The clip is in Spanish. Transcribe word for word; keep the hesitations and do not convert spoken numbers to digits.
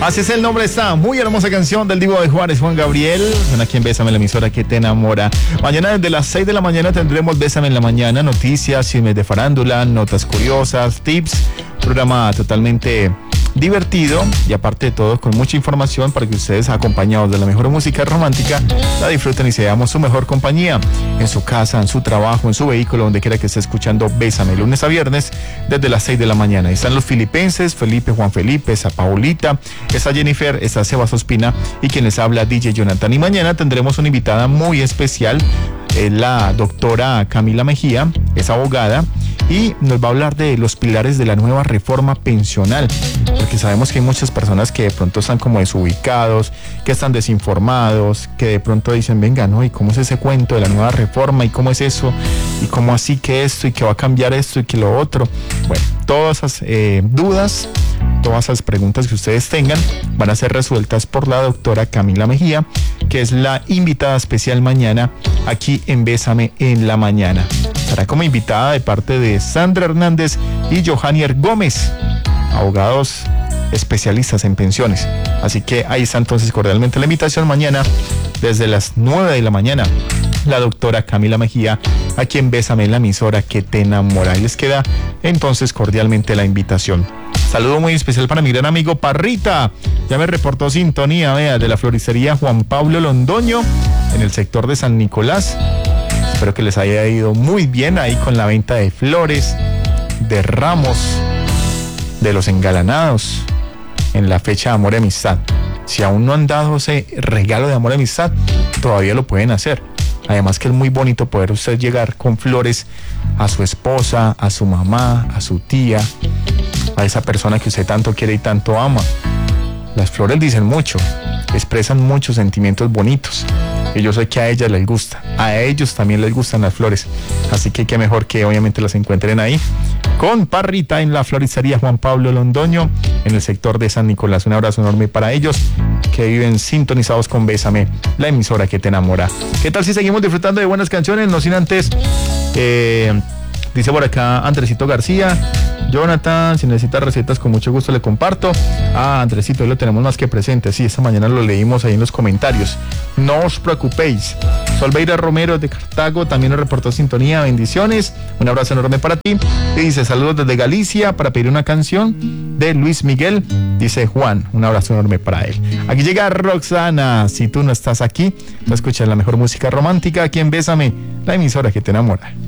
Así es el nombre, está muy hermosa canción del Divo de Juárez, Juan Gabriel. Ven aquí en Bésame, la emisora que te enamora. Mañana desde las seis de la mañana tendremos Bésame en la mañana, noticias, chismes de farándula, notas curiosas, tips, programa totalmente divertido y aparte de todo con mucha información para que ustedes, acompañados de la mejor música romántica, la disfruten y seamos su mejor compañía en su casa, en su trabajo, en su vehículo, donde quiera que esté escuchando Bésame, lunes a viernes desde las seis de la mañana. Están los filipenses, Felipe, Juan Felipe, esa Paulita, esa Jennifer, esa Sebas Ospina y quien les habla D J Jonathan. Y mañana tendremos una invitada muy especial, eh, la doctora Camila Mejía, es abogada y nos va a hablar de los pilares de la nueva reforma pensional, porque sabemos que hay muchas personas que de pronto están como desubicados, que están desinformados, que de pronto dicen, venga, ¿no? ¿Y cómo es ese cuento de la nueva reforma? ¿Y cómo es eso? ¿Y cómo así que esto? ¿Y que va a cambiar esto? ¿Y que lo otro? Bueno, todas esas eh, dudas, todas esas preguntas que ustedes tengan van a ser resueltas por la doctora Camila Mejía, que es la invitada especial mañana aquí en Bésame en la mañana. Estará como invitada de parte de Sandra Hernández y Johanier Gómez, abogados especialistas en pensiones. Así que ahí está entonces cordialmente la invitación mañana desde las nueve de la mañana. La doctora Camila Mejía, aquí en Bésame, la emisora que te enamora. Y les queda entonces cordialmente la invitación. Saludo muy especial para mi gran amigo Parrita. Ya me reportó sintonía, vea, de la floristería Juan Pablo Londoño en el sector de San Nicolás. Espero que les haya ido muy bien ahí con la venta de flores, de ramos, de los engalanados en la fecha de amor y amistad. Si aún no han dado ese regalo de amor y amistad, todavía lo pueden hacer. Además que es muy bonito poder usted llegar con flores a su esposa, a su mamá, a su tía, a esa persona que usted tanto quiere y tanto ama. Las flores dicen mucho, expresan muchos sentimientos bonitos. Y yo sé que a ellas les gusta, a ellos también les gustan las flores. Así que qué mejor que obviamente las encuentren ahí con Parrita en la floristería Juan Pablo Londoño en el sector de San Nicolás. Un abrazo enorme para ellos que viven sintonizados con Bésame, la emisora que te enamora. ¿Qué tal si seguimos disfrutando de buenas canciones? No sin antes, eh, dice por acá Andresito García: Jonathan, si necesita recetas con mucho gusto le comparto. Ah, Andresito, hoy lo tenemos más que presente. Sí, esta mañana lo leímos ahí en los comentarios. No os preocupéis. Solveira Romero de Cartago también nos reportó sintonía. Bendiciones, un abrazo enorme para ti. Y dice saludos desde Galicia para pedir una canción de Luis Miguel. Dice Juan, un abrazo enorme para él. Aquí llega Roxana. Si tú no estás aquí, vas a escuchar la mejor música romántica aquí en Bésame, la emisora que te enamora.